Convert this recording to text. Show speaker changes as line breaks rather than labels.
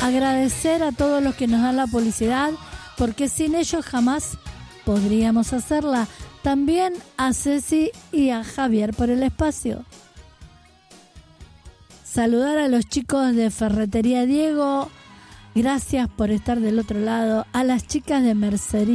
agradecer a todos los que nos dan la publicidad, porque sin ellos jamás podríamos hacerla. También a Ceci y a Javier por el espacio. Saludar a los chicos de Ferretería Diego, gracias por estar del otro lado. A las chicas de Mercería